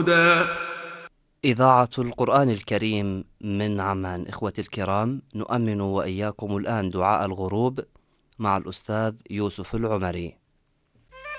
هدى. إذاعة القرآن الكريم من عمان. إخوتي الكرام، نؤمن وإياكم الآن دعاء الغروب مع الأستاذ يوسف العمري.